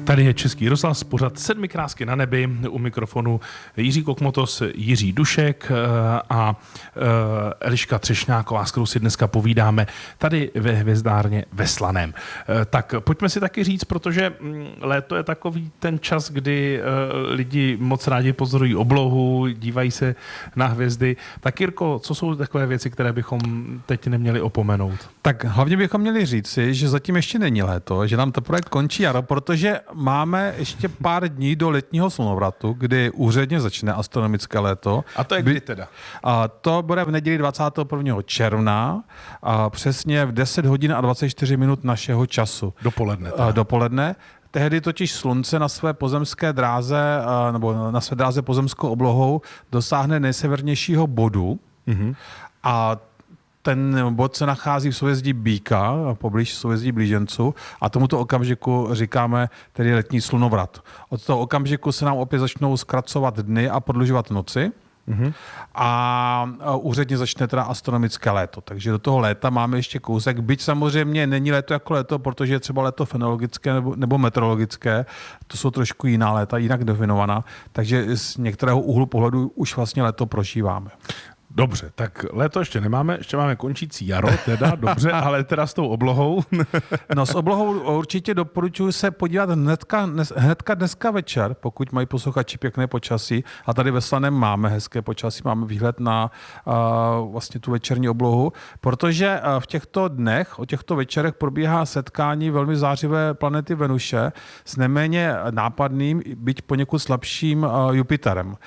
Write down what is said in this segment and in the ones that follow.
Tady je Český rozhlas, pořad 7 krásky na nebi, u mikrofonu Jiří Kokmotos, Jiří Dušek a Eliška Třešňáková, s kterou si dneska povídáme tady ve Hvězdárně ve Slaném. Tak pojďme si taky říct, protože léto je takový ten čas, kdy lidi moc rádi pozorují oblohu, dívají se na hvězdy. Tak Jirko, co jsou takové věci, které bychom teď neměli opomenout? Tak hlavně bychom měli říci, že zatím ještě není léto, že nám teprve končí jaro, protože máme ještě pár dní do letního slunovratu, kdy úředně začne astronomické léto. A to je kdy teda? A to bude v neděli 21. června, a přesně v 10 hodin a 24 minut našeho času. Dopoledne. Dopoledne. Tehdy totiž slunce na své pozemské dráze, nebo na své dráze pozemskou oblohou dosáhne nejsevernějšího bodu. Mm-hmm. A ten bod se nachází v souhvězdí Býka, poblíž souhvězdí Blíženců, a tomuto okamžiku říkáme tedy letní slunovrat. Od toho okamžiku se nám opět začnou zkracovat dny a prodlužovat noci. Mm-hmm. A úředně začne teda astronomické léto. Takže do toho léta máme ještě kousek, byť samozřejmě není léto jako léto, protože je třeba léto fenologické nebo meteorologické, to jsou trošku jiná léta, jinak definovaná, takže z některého úhlu pohledu už vlastně léto prožíváme. Dobře, tak léto ještě nemáme, ještě máme končící jaro, teda, dobře, ale teda s tou oblohou. No s oblohou určitě doporučuji se podívat hnedka dneska večer, pokud mají posluchači pěkné počasí, a tady ve Slaném máme hezké počasí, máme výhled na vlastně tu večerní oblohu, protože v těchto dnech, o těchto večerech probíhá setkání velmi zářivé planety Venuše s neméně nápadným, byť poněkud slabším Jupiterem.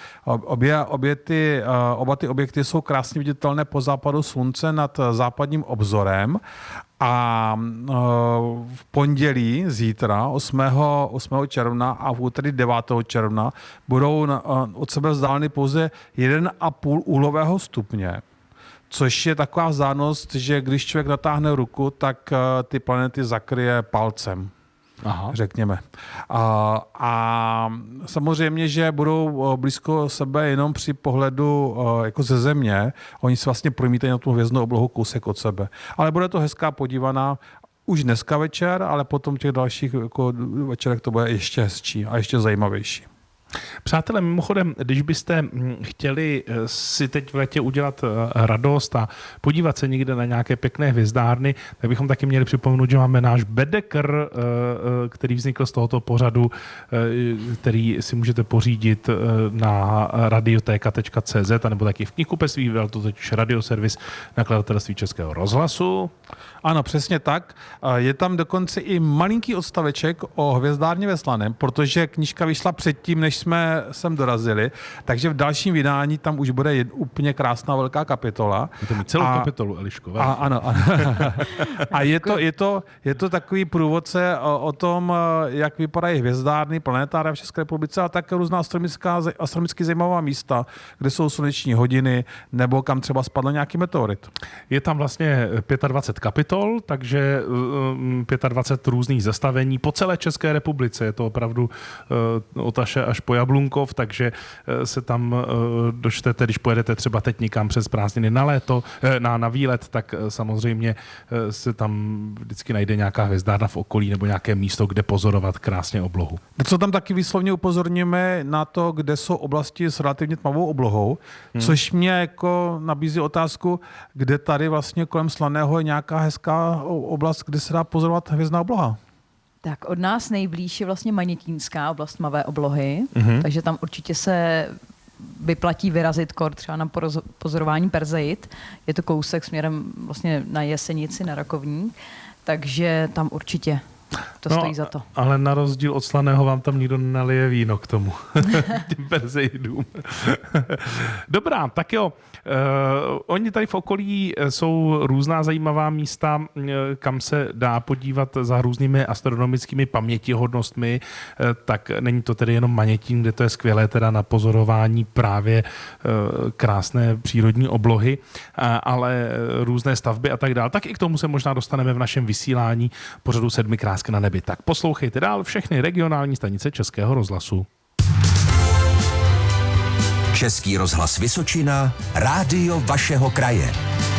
Oba ty objekty jsou krásně viditelné po západu slunce nad západním obzorem a v pondělí zítra 8. června a v úterý 9. června budou od sebe vzdáleny pouze 1,5 úhlového stupně. Což je taková vzdálenost, že když člověk natáhne ruku, tak ty planety zakryje palcem. Aha. Řekněme. A samozřejmě, že budou blízko sebe jenom při pohledu jako ze Země. Oni se vlastně promítají na tu hvězdnou oblohu kousek od sebe. Ale bude to hezká podívaná už dneska večer, ale potom těch dalších jako večerech to bude ještě hezčí a ještě zajímavější. Přátelé, mimochodem, když byste chtěli si teď v létě udělat radost a podívat se někde na nějaké pěkné hvězdárny, tak bychom taky měli připomenout, že máme náš bedekr, který vznikl z tohoto pořadu, který si můžete pořídit na radioteka.cz nebo taky v knihkupectví, byl to totiž radioservis nakladatelství Českého rozhlasu. Ano, přesně tak. Je tam dokonce i malinký odstaveček o hvězdárně ve Slaném, protože knížka vyšla předtím, než jsme sem dorazili, takže v dalším vydání tam už bude úplně krásná velká kapitola. Je to mít celou kapitolu, Eliško. Ano. A je to takový průvodce o tom, jak vypadají hvězdárny, planetária v České republice a také různá astronomicky zajímavá místa, kde jsou sluneční hodiny nebo kam třeba spadl nějaký meteorit. Je tam vlastně 25 kapitol, takže 25 různých zastavení po celé České republice. Je to opravdu od Taše až po Jablunkov, takže se tam dočtete, když pojedete třeba teď někam přes prázdniny na léto, na výlet, tak samozřejmě se tam vždycky najde nějaká hvězdárna v okolí nebo nějaké místo, kde pozorovat krásně oblohu. Co tam taky výslovně upozorníme na to, kde jsou oblasti s relativně tmavou oblohou, což mě jako nabízí otázku, kde tady vlastně kolem Slaného je nějaká hezká oblast, kde se dá pozorovat hvězdná obloha. Tak od nás nejblíž je vlastně Manětínská oblast tmavé oblohy, takže tam určitě se vyplatí vyrazit třeba na pozorování Perseid. Je to kousek směrem vlastně na Jesenici, na Rakovník, takže tam určitě to stojí za to. Ale na rozdíl od Slaného vám tam nikdo nenalije víno k tomu. Tím Perseidům. Dobrá, tak jo. Oni tady v okolí jsou různá zajímavá místa, kam se dá podívat za různými astronomickými pamětihodnostmi, tak není to tedy jenom Manětín, kde to je skvělé teda na pozorování právě krásné přírodní oblohy, ale různé stavby a tak dále. Tak i k tomu se možná dostaneme v našem vysílání pořadu 7 krásky na nebi. Tak poslouchejte dál všechny regionální stanice Českého rozhlasu. Český rozhlas Vysočina, rádio vašeho kraje.